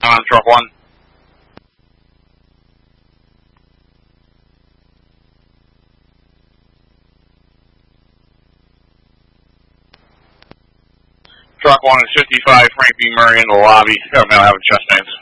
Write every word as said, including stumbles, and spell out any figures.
I'm on truck one. Truck one is fifty-five, Frank B. Murray in the lobby. Got a male having chest pains.